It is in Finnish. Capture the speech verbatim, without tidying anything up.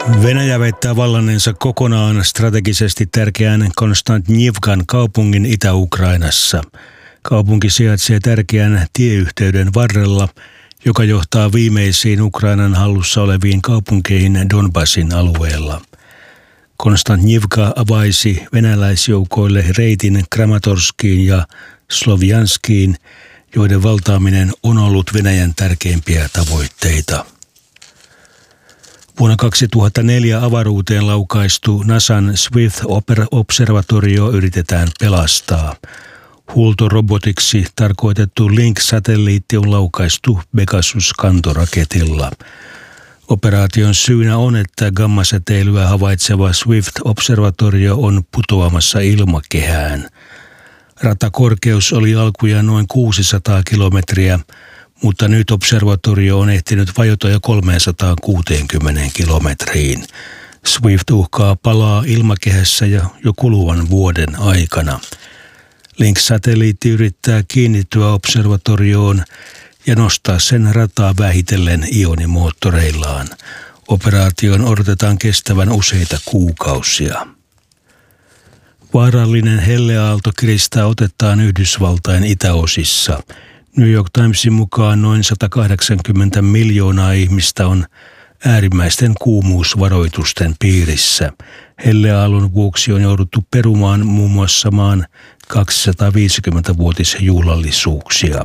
Venäjä väittää vallanneensa kokonaan strategisesti tärkeän Konstantnivkan kaupungin Itä-Ukrainassa. Kaupunki sijaitsee tärkeän tieyhteyden varrella, joka johtaa viimeisiin Ukrainan hallussa oleviin kaupunkeihin Donbasin alueella. Konstantnivka avaisi venäläisjoukoille reitin Kramatorskiin ja Slovjanskiin, joiden valtaaminen on ollut Venäjän tärkeimpiä tavoitteita. Vuonna kaksituhattaneljä avaruuteen laukaistu NASAn Swift-observatorio yritetään pelastaa. Huoltorobotiksi tarkoitettu Link-satelliitti on laukaistu Pegasus-kantoraketilla. Operaation syynä on, että gammasäteilyä havaitseva Swift-observatorio on putoamassa ilmakehään. Ratakorkeus oli alkujaan noin kuusisataa kilometriä, mutta nyt observatorio on ehtinyt vajota jo kolmesataakuusikymmentä kilometriin. Swift uhkaa palaa ilmakehässä jo, jo kuluvan vuoden aikana. Link-satelliitti yrittää kiinnittyä observatorioon ja nostaa sen rataa vähitellen ionimoottoreillaan. Operaation odotetaan kestävän useita kuukausia. Vaarallinen helleaalto kiristää otetaan Yhdysvaltain itäosissa. New York Timesin mukaan noin sata kahdeksankymmentä miljoonaa ihmistä on äärimmäisten kuumuusvaroitusten piirissä. Helleaallon vuoksi on jouduttu perumaan muun muassa maan kaksisataaviisikymmentävuotisjuhlallisuuksia.